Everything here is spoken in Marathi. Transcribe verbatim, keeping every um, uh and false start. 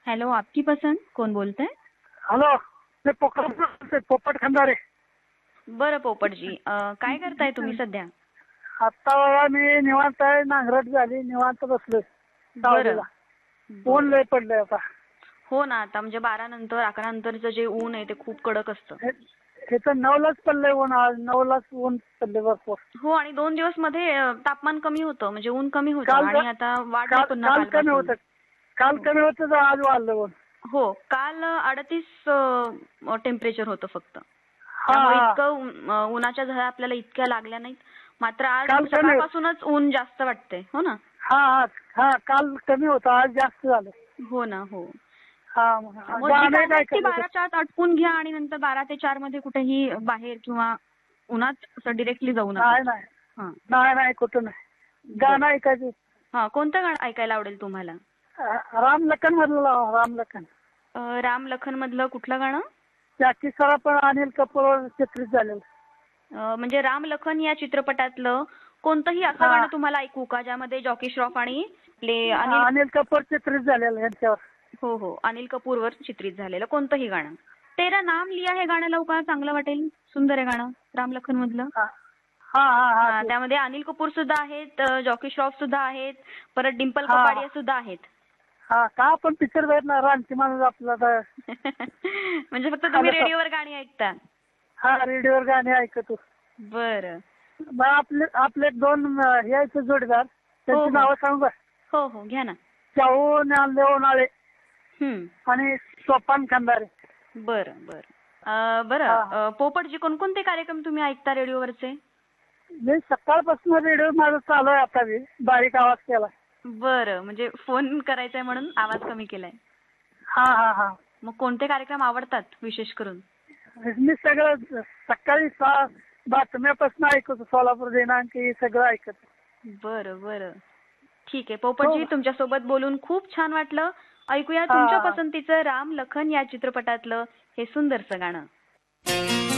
हेलो, आपकी पसंद कोण बोलतंय? हॅलो, मी पोपट पोपट खंदारे. बरं पोपटजी, अं, काय करताय तुम्ही सध्या? आता बघा मी निवांत आहे, नांगरट झाली, निवांत बसलोय बरं. सावलीला. ऊन लय पडलंय आता. हो ना, आता म्हणजे बारा नंतर अकरा नंतरचं जे ऊन आहे ते खूप कडक असतं. हे हे तर नऊलाच पडलंय ऊन, आज नऊलाच ऊन पडले भरपूर. हो, आणि दोन दिवस मध्ये अं, तापमान कमी होतं, म्हणजे ऊन कमी होतं काल आणि आता वाढलं काल पुन्हा काल कमी कालपासून. होतं, काल कमी होतं तर आज वाढलं ऊन. हो, काल अडतीस टेम्परेचर होतं फक्त. हा त्यामुळे हा इतकं ऊन- अं, उन्हाच्या झळा आपल्याला इतक्या लागल्या नाहीत. मात्र आज काल कमी सकाळपासूनच ऊन जास्त वाटतंय, हो ना? हा हा हा काल कमी होतं, आज जास्त झालं. हो ना, हो. हा त्यामुळे जे गाणं काय काय आहे ते करायचं? बाराच्या आत आटपून घ्या आणि नंतर बारा ते चार मध्ये कुठेही बाहेर किंवा उन्हात असं डिरेक्टली जाऊ नका. नाही नाही हा. नाही नाही कुठं नाही. गाणं ऐकायचं. हा, कोणतं गाणं ऐकायला आवडेल तुम्हाला? राम लखन मधलं लावा, राम लखन. अं, राम लखन मधलं कुठलं गाणं? त्या सर पण अनिल कपूरवर चित्रित झालेलं. अं, म्हणजे राम लखन या चित्रपटातलं कोणतंही असं हा. गाणं तुम्हाला ऐकू का ज्यामध्ये जॉकी श्रॉफ आणि आपले अनिल अनिल कपूर चित्रित झालेलं यांच्यावर. हो हो अनिल कपूरवर चित्रित झालेलं कोणतंही गाणं? तेरा नाम लिया हे गाणं लावू का? चांगलं वाटेल. सुंदर आहे गाणं राम लखन मधलं. हा हा हा हा, हा ते. त्यामध्ये अनिल कपूर सुद्धा आहेत, अं, जॉकी श्रॉफ सुद्धा आहेत, परत डिंपल हा. कपाडिया सुद्धा आहेत. हा का आपण पिक्चर बघत ना, रानटी माणूस आपला तर. म्हणजे फक्त तुम्ही खाली तो- रेडिओवर गाणी ऐकता? हा, रेडिओवर गाणे ऐकतो. बरं. मग आपले आपले एक दोन अं, हे आहेत जोडीदार, हो, त्यांची हो. नावं सांगू का? हो हो घ्या ना. शाहू लेवनाळे हम्म. आणि सोपान खंदारे. बरं बरं. अं, बरं, हा. अं, पोपटजी कोणकोणते कार्यक्रम तुम्ही ऐकता रेडिओवरचे? मी सकाळपासून रेडिओ माझं चालू आहे, आता मी बारीक आवाज केला. बरं, म्हणजे फोन करायचाय म्हणून आवाज कमी केलाय. हा हा हा मग कोणते कार्यक्रम आवडतात विशेष करून? मी सगळं सकाळी सहा बातम्यापासून ऐकतो, सोलापूर दिनांक हे सगळं ऐकतो. बरं बरं. ठीक आहे पोपटजी, तुमच्यासोबत बोलून खूप छान वाटलं. ऐकूया हा. तुमच्या पसंतीचं राम लखन या चित्रपटातलं हे सुंदरसं गाणं.